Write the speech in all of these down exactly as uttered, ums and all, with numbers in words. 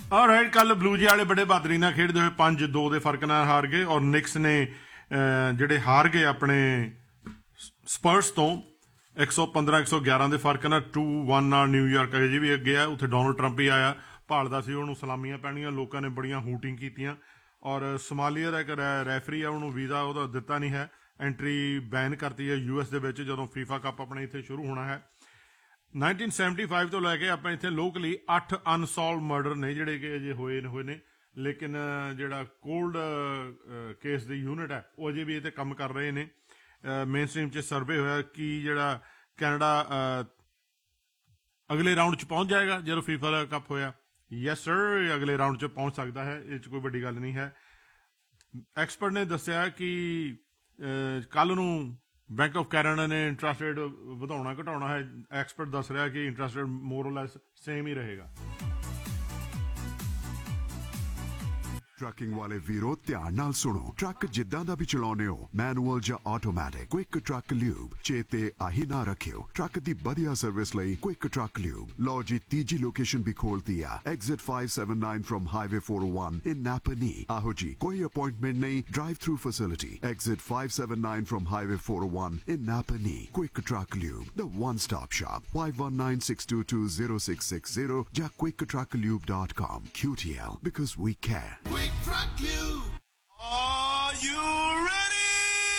Alright, कल ब्लूजी वाले बड़े बहादरी नाल खेडदे होए पांच दो के फर्क नाल हार गए और निक्स ने ਜਿਹੜੇ ਹਾਰ ਗਏ ਆਪਣੇ ਸਪਰਸ ਤੋਂ एक सौ पंद्रह एक सौ ग्यारह के फर्क ਨਾਲ टू वन ਨਾਲ ਨਿਊਯਾਰਕ ਅਜੇ ਵੀ ਅੱਗੇ ਆ। ਉੱਥੇ ਡੋਨਲਡ ਟਰੰਪ ਹੀ ਆਇਆ, ਭਾਲਦਾ ਸੀ ਉਹਨੂੰ ਸਲਾਮੀਆਂ ਪੈਣੀਆਂ, ਲੋਕਾਂ ਨੇ ਬੜੀਆਂ ਹੂਟਿੰਗ ਕੀਤੀਆਂ। ਔਰ ਸੋਮਾਲੀਆ ਦਾ ਇੱਕ ਰੈਫਰੀ ਆ, ਉਹਨੂੰ ਵੀਜ਼ਾ ਉਹਦਾ ਦਿੱਤਾ ਨਹੀਂ ਹੈ, ਐਂਟਰੀ ਬੈਨ ਕਰਤੀ ਹੈ ਯੂ ਐਸ ਦੇ ਵਿੱਚ ਜਦੋਂ ਫੀਫਾ ਕੱਪ ਆਪਣੇ ਇੱਥੇ ਸ਼ੁਰੂ ਹੋਣਾ ਹੈ। नाइनटीन सैवनटी फाइव ਤੋਂ ਲੈ ਕੇ ਆਪਣੇ ਇੱਥੇ ਲੋਕਲੀ ਅੱਠ ਅਨਸੋਲਵ ਮਰਡਰ ਨੇ ਜਿਹੜੇ ਕਿ ਅਜੇ ਹੋਏ ਹੋਏ ਨੇ, ਲੇਕਿਨ ਜਿਹੜਾ ਕੋਲਡ ਕੇਸ ਦੀ ਯੂਨਿਟ ਹੈ ਉਹ ਅਜੇ ਵੀ ਇਹ 'ਤੇ ਕੰਮ ਕਰ ਰਹੇ ਨੇ। ਮੇਨ ਸਟ੍ਰੀਮ 'ਚ ਸਰਵੇ ਹੋਇਆ ਕਿ ਜਿਹੜਾ ਕੈਨੇਡਾ ਅਗਲੇ ਰਾਊਂਡ 'ਚ ਪਹੁੰਚ ਜਾਏਗਾ ਜਦੋਂ ਫੀਫਾ ਦਾ ਕੱਪ ਹੋਇਆ। ਯੈਸ ਸਰ, ਅਗਲੇ ਰਾਊਂਡ 'ਚ ਪਹੁੰਚ ਸਕਦਾ ਹੈ, ਇਹ 'ਚ ਕੋਈ ਵੱਡੀ ਗੱਲ ਨਹੀਂ ਹੈ। ਐਕਸਪਰਟ ਨੇ ਦੱਸਿਆ ਕਿ ਕੱਲ੍ਹ ਨੂੰ ਬੈਂਕ ਆਫ ਕੈਨੇਡਾ ਨੇ ਇੰਟਰਸਟ ਰੇਟ ਵਧਾਉਣਾ ਘਟਾਉਣਾ ਹੈ। ਐਕਸਪਰਟ ਦੱਸ ਰਿਹਾ ਕਿ ਇੰਟਰਸਟ ਰੇਟ ਮੋਰ ਔਰ ਲੈਸ ਸੇਮ ਹੀ ਰਹੇਗਾ। ਟਰੱਕਿੰਗ ਵਾਲੇ ਵੀਰੋ ਧਿਆਨ ਨਾਲ ਸੁਣੋ, ਟਰੱਕ ਜਿੱਦਾਂ ਦਾ ਵੀ ਚਲਾਉਨੇ ਹੋ, ਮੈਨੂਅਲ ਜਾਂ ਆਟੋਮੈਟਿਕ, ਕੁਇਕ ਟਰੱਕ ਲਿਊਬ ਚੇਤੇ ਆਹੀ ਨਾ ਰੱਖਿਓ। ਟਰੱਕ ਦੀ ਵਧੀਆ ਸਰਵਿਸ ਲਈ ਕੁਇਕ ਟਰੱਕ ਲਿਊਬ। ਲਓ ਜੀ, ਤੀਜੀ ਲੋਕੇਸ਼ਨ ਵੀ ਖੋਲਤੀ ਆ, exit five seventy-nine from highway four oh one ਇਨ ਨਾਪਨੀ। ਆਹੋ ਜੀ, ਕੋਈ ਅਪਾਇੰਟਮੈਂਟ ਨਹੀਂ, drive through facility. Exit five seventy-nine from highway four oh one in ਨਾਪਨੀ। Quick truck lube, the one stop shop। five one nine six two two zero six six zero ਜਾਂ quick truck lube dot com। Q T L, because we care। Truck Lube. Are you ready?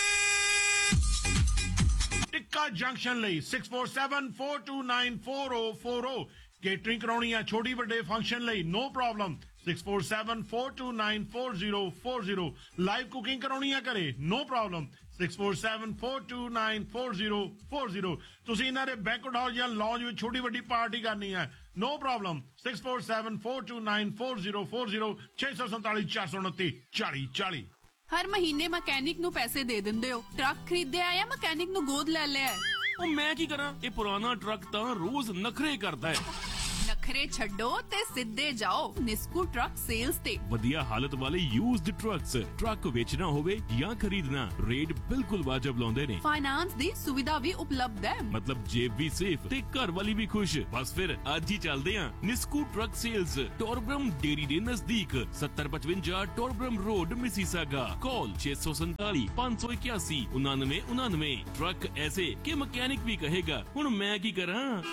Tikka junction ਲਈ six four seven four two nine four oh four oh। Catering ਕਰਾਉਣੀ ਆ ਛੋਟੀ ਵੱਡੇ function ਲਈ, no problem, six four seven four two nine four oh four oh। Live cooking ਕਰਾਉਣੀ ਆ ਘਰੇ, no problem, six four seven four two nine four oh four oh। ਤੁਸੀਂ ਇਹਨਾਂ ਦੇ ਬੈਂਕਟ ਹਾਲ ਜਾਂ ਲੌਂਜ ਵਿੱਚ ਛੋਟੀ ਵੱਡੀ ਪਾਰਟੀ ਕਰਨੀ ਹੈ, no problem, six four seven four two nine four oh four oh। ਛੇ ਸੌ ਸੰਤਾਲੀ ਚਾਰ ਸੌ ਉਨੱਤੀ ਚਾਲੀ ਚਾਲੀ। ਹਰ ਮਹੀਨੇ ਮਕੈਨਿਕ ਨੂੰ ਪੈਸੇ ਦੇ ਦਿੰਦੇ ਹੋ, ਟਰੱਕ ਖਰੀਦਿਆ ਜਾਂ ਮਕੈਨਿਕ ਨੂੰ ਗੋਦ ਲੈ ਲਿਆ? ਉਹ ਮੈਂ ਕੀ ਕਰਾਂ, ਇਹ ਪੁਰਾਣਾ ਟਰੱਕ ਤਾਂ ਰੋਜ਼ ਨਖਰੇ ਕਰਦਾ ਹੈ। ਨਖਰੇ ਛੱਡੋ ਤੇ ਸਿੱਧੇ ਜਾਓ ਨਿਸਕੂ ਟਰੱਕ ਸੇਲਸ ਤੇ। ਵਧੀਆ ਹਾਲਤ ਵਾਲੇ ਯੂਜ਼ਡ ਟਰੱਕਸ, ਟਰੱਕ ਵੇਚਣਾ ਹੋਵੇ ਜਾਂ ਖਰੀਦਣਾ, ਰੇਟ ਬਿਲਕੁਲ ਵਾਜਬ ਲਾਉਂਦੇ ਨੇ। ਫਾਈਨਾਂਸ ਦੀ ਸੁਵਿਧਾ ਵੀ ਉਪਲਬਧ ਹੈ, ਮਤਲਬ ਜੇਬ ਵੀ ਸੇਫ ਤੇ ਘਰ ਵਾਲੀ ਵੀ ਖੁਸ਼। ਬਸ ਫਿਰ ਅੱਜ ਹੀ ਚੱਲਦੇ ਆਂ ਨਿਸਕੂ ਟਰੱਕ ਸੇਲਸ, ਟੋਰਬਰਮ ਡੇਰੀ ਦੇ ਨਜ਼ਦੀਕ, ਸੱਤਰ ਪਚਵੰਜਾ ਟੋਰਬਰਮ ਰੋਡ, ਮਿਸੀਸਾਗਾ। ਕਾਲ ਛੇ ਸੌ ਸੰਤਾਲੀ ਪੰਜ ਸੌ ਇਕਿਆਸੀ ਉਨਾਨਵੇਂ ਉਨਾਨਵੇਂ। ਟਰੱਕ ਐਸੇ ਕਿ ਮਕੈਨਿਕ ਵੀ ਕਹੇਗਾ ਹੁਣ ਮੈਂ ਕੀ ਕਰਾਂ।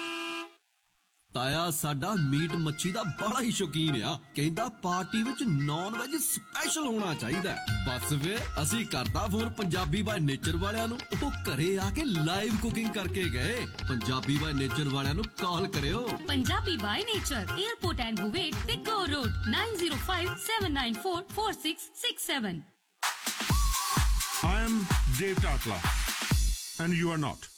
ਤਾਇਆ ਸਾਡਾ ਮੀਟ ਮੱਛੀ ਦਾ ਬੜਾ ਹੀ ਸ਼ੌਕੀਨ ਆ, ਕਹਿੰਦਾ ਪਾਰਟੀ ਵਿੱਚ ਨੌਨ ਵੈਜ ਸਪੈਸ਼ਲ ਹੋਣਾ ਚਾਹੀਦਾ। ਬਸ ਵੇ ਅਸੀਂ ਕਰਦਾ ਫੋਨ ਪੰਜਾਬੀ ਬਾਈ ਨੇਚਰ ਵਾਲਿਆਂ ਨੂੰ, ਉਹ ਘਰੇ ਆ ਕੇ ਲਾਈਵ ਕੁਕਿੰਗ ਕਰਕੇ ਗਏ। ਪੰਜਾਬੀ ਬਾਈ ਨੇਚਰ ਵਾਲਿਆਂ ਨੂੰ ਕਾਲ ਕਰਿਓ। Punjabi by nature, airport and ਬੁਵੇਟ ਤੇ ਗੋ road, nine zero five seven nine four four six six seven। I am Dave Tatla and you are not।